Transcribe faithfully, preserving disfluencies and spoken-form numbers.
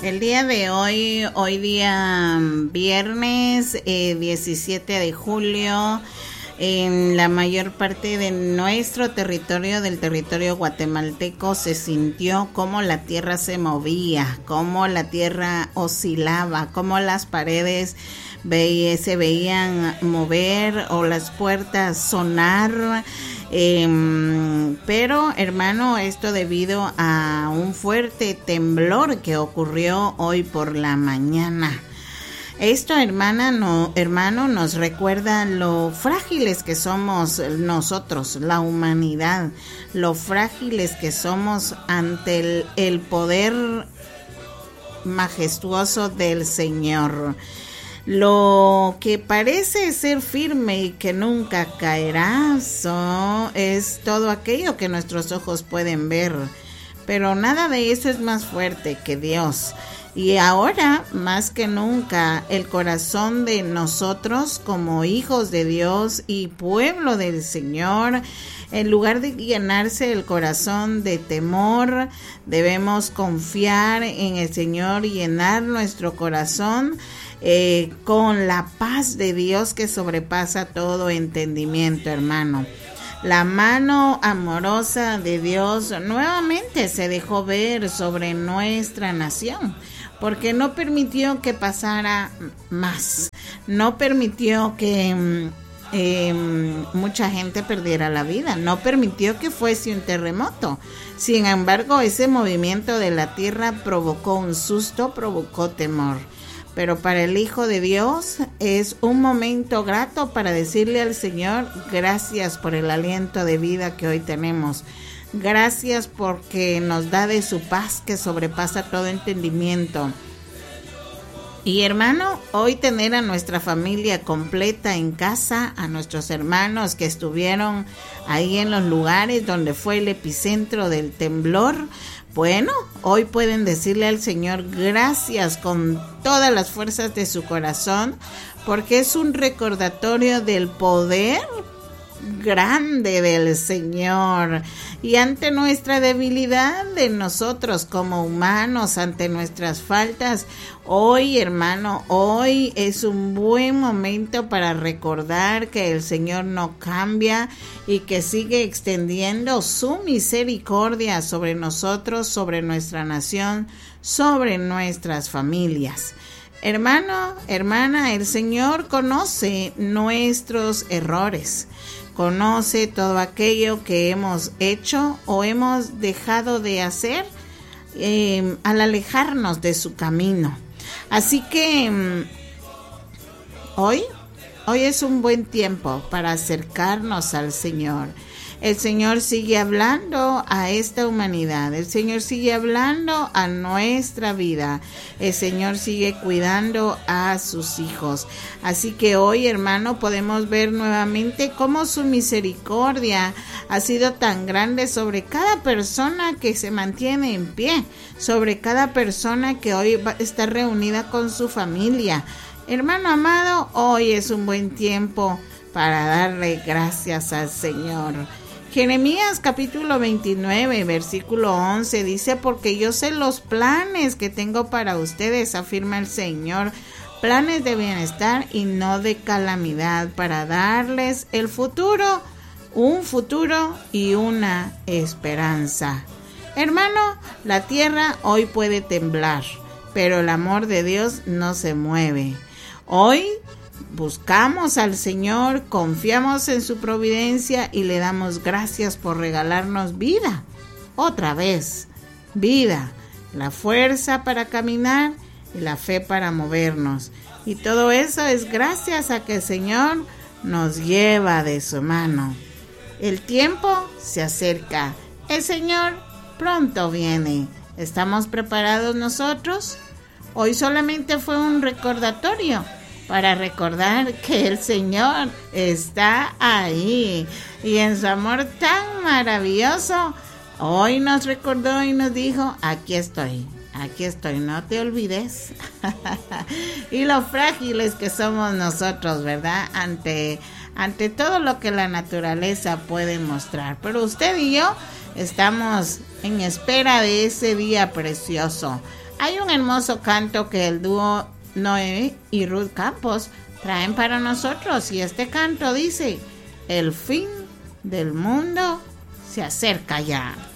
El día de hoy, hoy día viernes eh, diecisiete de julio, en la mayor parte de nuestro territorio, del territorio guatemalteco, se sintió cómo la tierra se movía, cómo la tierra oscilaba, cómo las paredes veía, se veían mover o las puertas sonar. Eh, pero hermano, esto debido a un fuerte temblor que ocurrió hoy por la mañana. Esto, hermana, no, hermano, nos recuerda lo frágiles que somos nosotros, la humanidad, lo frágiles que somos ante el, el poder majestuoso del Señor. Lo que parece ser firme y que nunca caerá so, es todo aquello que nuestros ojos pueden ver, pero nada de eso es más fuerte que Dios. Y ahora, más que nunca, el corazón de nosotros como hijos de Dios y pueblo del Señor, en lugar de llenarse el corazón de temor, debemos confiar en el Señor y llenar nuestro corazón eh, con la paz de Dios que sobrepasa todo entendimiento, hermano. La mano amorosa de Dios nuevamente se dejó ver sobre nuestra nación, porque no permitió que pasara más, no permitió que eh, mucha gente perdiera la vida, no permitió que fuese un terremoto. Sin embargo, ese movimiento de la tierra provocó un susto, provocó temor. Pero para el Hijo de Dios es un momento grato para decirle al Señor, gracias por el aliento de vida que hoy tenemos. Gracias porque nos da de su paz que sobrepasa todo entendimiento. Y hermano, hoy tener a nuestra familia completa en casa, a nuestros hermanos que estuvieron ahí en los lugares donde fue el epicentro del temblor, bueno, hoy pueden decirle al Señor gracias con todas las fuerzas de su corazón, porque es un recordatorio del poder grande del Señor. Y ante nuestra debilidad de nosotros como humanos, ante nuestras faltas, hoy, hermano, hoy es un buen momento para recordar que el Señor no cambia y que sigue extendiendo su misericordia sobre nosotros, sobre nuestra nación, sobre nuestras familias. Hermano, hermana, el Señor conoce nuestros errores. Conoce todo aquello que hemos hecho o hemos dejado de hacer eh, al alejarnos de su camino. Así que um, hoy, hoy es un buen tiempo para acercarnos al Señor. El Señor sigue hablando a esta humanidad, el Señor sigue hablando a nuestra vida, el Señor sigue cuidando a sus hijos. Así que hoy, hermano, podemos ver nuevamente cómo su misericordia ha sido tan grande sobre cada persona que se mantiene en pie, sobre cada persona que hoy está reunida con su familia. Hermano amado, hoy es un buen tiempo para darle gracias al Señor. Jeremías capítulo veintinueve, versículo once dice, porque yo sé los planes que tengo para ustedes, afirma el Señor, planes de bienestar y no de calamidad, para darles el futuro, un futuro y una esperanza. Hermano, la tierra hoy puede temblar, pero el amor de Dios no se mueve. Hoy buscamos al Señor, confiamos en su providencia y le damos gracias por regalarnos vida. Otra vez, vida, la fuerza para caminar y la fe para movernos. Y todo eso es gracias a que el Señor nos lleva de su mano. El tiempo se acerca. El Señor pronto viene. ¿Estamos preparados nosotros? Hoy solamente fue un recordatorio para recordar que el Señor está ahí y en su amor tan maravilloso, hoy nos recordó y nos dijo, aquí estoy, aquí estoy, no te olvides. Y lo frágiles que somos nosotros, ¿verdad? Ante, ante todo lo que la naturaleza puede mostrar. Pero usted y yo estamos en espera de ese día precioso. Hay un hermoso canto que el dúo Noé y Ruth Campos traen para nosotros y este canto dice: el fin del mundo se acerca ya.